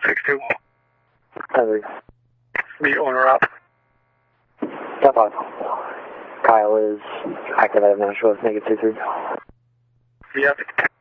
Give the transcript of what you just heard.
6-2. Heather. The owner up. Step on. Kyle is active at Nashville, negative 2-3. Yep.